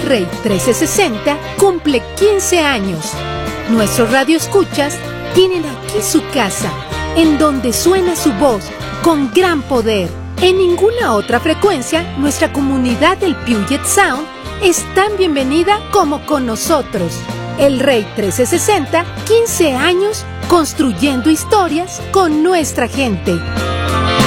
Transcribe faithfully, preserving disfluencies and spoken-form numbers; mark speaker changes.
Speaker 1: Rey trescientos sesenta cumple quince años. Nuestros radioescuchas tienen aquí su casa, en donde suena su voz con gran poder. En ninguna otra frecuencia, nuestra comunidad del Puget Sound es tan bienvenida como con nosotros. El Rey trescientos sesenta, quince años construyendo historias con nuestra gente.